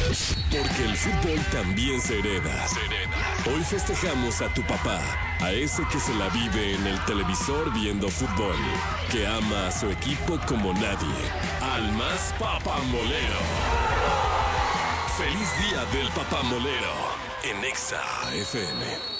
Porque el fútbol también se hereda. Hoy festejamos a tu papá, a ese que se la vive en el televisor viendo fútbol, que ama a su equipo como nadie, al más papamolero. ¡Feliz día del papamolero! En Exa FM.